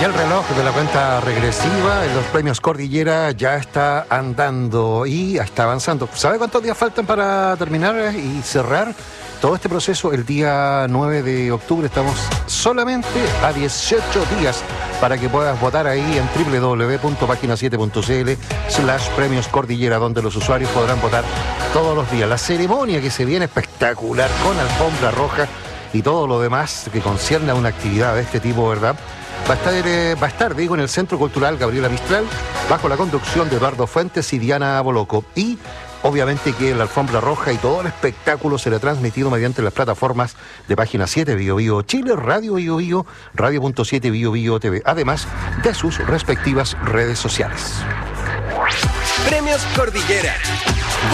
el reloj de la cuenta regresiva en los premios Cordillera ya está andando y está avanzando. ¿Sabe cuántos días faltan para terminar y cerrar todo este proceso? El día 9 de octubre estamos solamente a 18 días para que puedas votar ahí en www.pagina7.cl/premios Cordillera, donde los usuarios podrán votar todos los días. La ceremonia que se viene espectacular con alfombra roja y todo lo demás que concierne a una actividad de este tipo, ¿verdad? Va a estar, en el Centro Cultural Gabriela Mistral, bajo la conducción de Eduardo Fuentes y Diana Boloco. Y obviamente que la alfombra roja y todo el espectáculo será transmitido mediante las plataformas de Página 7, Bio Bio Chile, Radio Bio Bio, Radio.7 Bio Bio TV, además de sus respectivas redes sociales. Premios Cordillera.